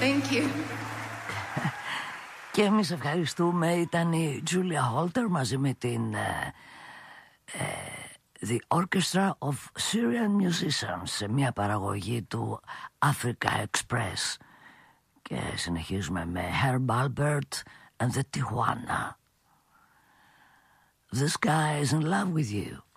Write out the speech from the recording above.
Thank you. Και εμείς ευχαριστούμε. Ήταν η Julia Holter μαζί με την The Orchestra of Syrian Musicians σε μια παραγωγή του Africa Express. Και συνεχίζουμε με Herb Alpert and the Tijuana. This guy is in love with you.